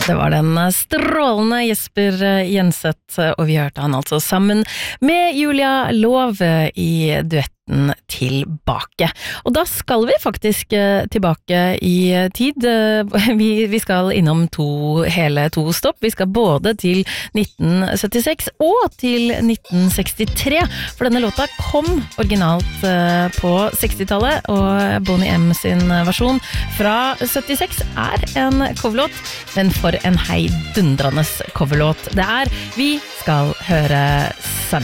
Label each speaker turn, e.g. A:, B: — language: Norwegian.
A: Det var den strålende Jesper Jenseth, og vi hørte han altså sammen med Julia Lov i duetten Tilbake. Og da skal vi faktisk tilbake i tid. Vi skal innom hele to stopp. Vi skal både til 1976 og til 1963, for denne låta kom originalt på 60-tallet, og Boney M sin versjon fra 76 en coverlåt, men for en heidundrende coverlåt det Vi skal høre Sunny.